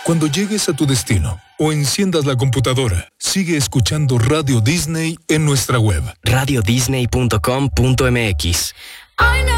Cuando llegues a tu destino o enciendas la computadora, sigue escuchando Radio Disney en nuestra web. radiodisney.com.mx